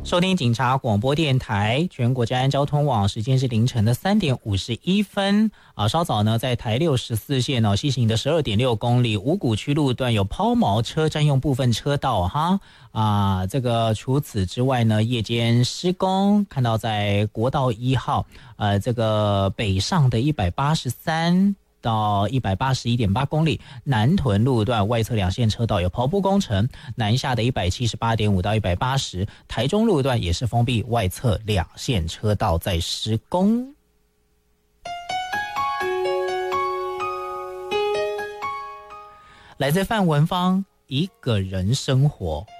收听警察广播电台全国治安交通网，时间是凌晨的3点51分啊。稍早呢，在台614线西行的12.6公里五股区路段有抛锚车占用部分车道哈啊。这个除此之外呢，夜间施工，看到在国道1号这个北上的183到181.8公里，南屯路段外侧两线车道有刨铺工程，南下的178.5到180，台中路段也是封闭外侧两线车道在施工。来自范文芳，一个人生活。